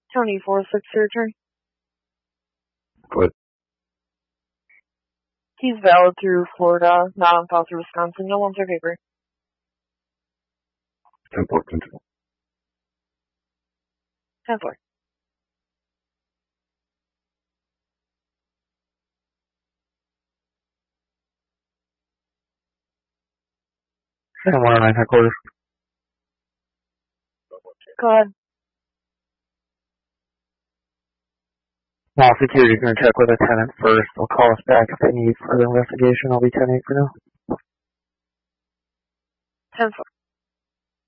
Tony 4-6 surgery. Good. He's valid through Florida, not on file through Wisconsin. No loans or paper. 10-4 control. 10-4. San 109 headquarters. Go ahead. Now, security's going to check with a tenant first. They'll call us back if they need further investigation. I'll be 10-8 for now. 10-4.